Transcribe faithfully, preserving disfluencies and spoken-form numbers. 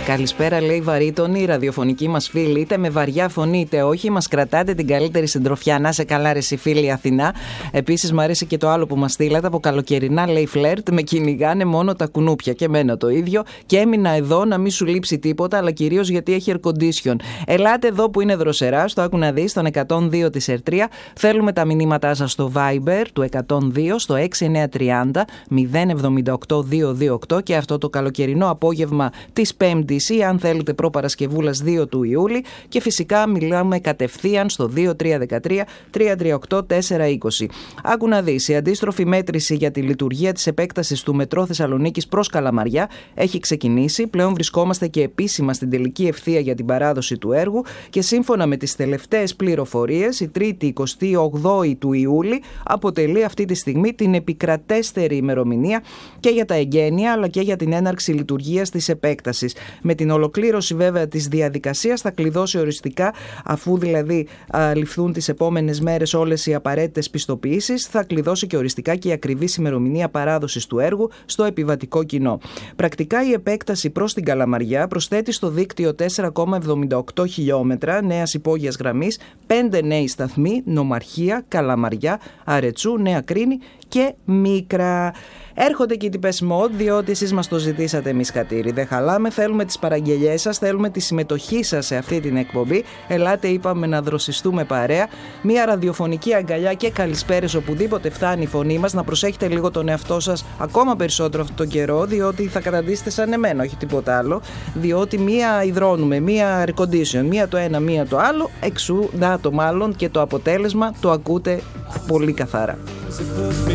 Καλησπέρα, λέει βαρύτονη, ραδιοφωνική μας φίλη. Είτε με βαριά φωνή είτε όχι, μας κρατάτε την καλύτερη συντροφιά. Να σε καλά, ρε εσύ φίλη Αθηνά. Επίσης, μου αρέσει και το άλλο που μας στείλατε από καλοκαιρινά, λέει φλερτ. Με κυνηγάνε μόνο τα κουνούπια. Και εμένα το ίδιο. Και έμεινα εδώ να μην σου λείψει τίποτα, αλλά κυρίως γιατί έχει air condition. Ελάτε εδώ που είναι δροσερά, στο άκου να δεις, στον εκατόν δύο της Ερτρία. Θέλουμε τα μηνύματά σας στο Viber του εκατόν δύο, στο έξι εννιά τρία μηδέν μηδέν εβδομήντα οκτώ διακόσια είκοσι οκτώ και αυτό το καλοκαιρινό απόγευμα της Πέμπτης ή αν θέλετε προπαρασκευούλας δύο του Ιούλη, και φυσικά μιλάμε κατευθείαν στο δύο τρία ένα τρία τρία τρία οκτώ τέσσερα είκοσι. Άκου να δεις, η αντίστροφη μέτρηση για τη λειτουργία της επέκτασης του μετρό Θεσσαλονίκης προς Καλαμαριά έχει ξεκινήσει. Πλέον βρισκόμαστε και επίσημα στην τελική ευθεία για την παράδοση του έργου και σύμφωνα με τις τελευταίες πληροφορίες, η Τρίτη εικοστή όγδοη του Ιούλη αποτελεί αυτή τη στιγμή την επικρατέστερη ημερομηνία και για τα εγγένεια αλλά και για την έναρξη λειτουργίας της επέκτασης. Με την ολοκλήρωση βέβαια της διαδικασίας θα κλειδώσει οριστικά, αφού δηλαδή α, ληφθούν τις επόμενες μέρες όλες οι απαραίτητες πιστοποιήσεις, θα κλειδώσει και οριστικά και η ακριβής ημερομηνία παράδοσης του έργου στο επιβατικό κοινό. Πρακτικά η επέκταση προς την Καλαμαριά προσθέτει στο δίκτυο τέσσερα κόμμα εβδομήντα οκτώ χιλιόμετρα νέας υπόγειας γραμμής, πέντε νέοι σταθμοί, Νομαρχία, Καλαμαριά, Αρετσού, Νέα Κρίνη και Μίκρα. Έρχονται και οι τυπές mod, διότι εσείς μας το ζητήσατε, εμείς χατήρι. Δεν χαλάμε, θέλουμε τις παραγγελιές σας, θέλουμε τη συμμετοχή σας σε αυτή την εκπομπή. Ελάτε, είπαμε, να δροσιστούμε παρέα. Μία ραδιοφωνική αγκαλιά και καλησπέρες οπουδήποτε φτάνει η φωνή μας. Να προσέχετε λίγο τον εαυτό σας ακόμα περισσότερο αυτόν τον καιρό, διότι θα καταντήσετε σαν εμένα, όχι τίποτα άλλο. Διότι μία υδρώνουμε, μία air condition, μία το ένα, μία το άλλο. Εξού, να το μάλλον και το αποτέλεσμα το ακούτε πολύ καθαρά.